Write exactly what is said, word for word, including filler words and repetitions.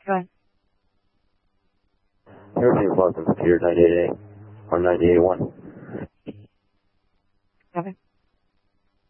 Go ahead. Everything is welcome to Pier ninety-eight A or ninety-eight one. Okay.